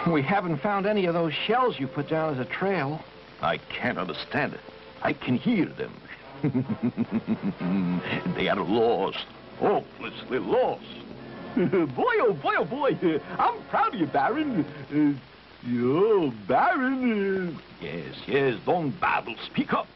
We haven't found any of those shells you put down as a trail. I can't understand it. I can hear them. They are lost. Hopelessly lost. Boy, oh boy, oh boy. I'm proud of you, Baron. Baron. Yes, don't babble. Speak up.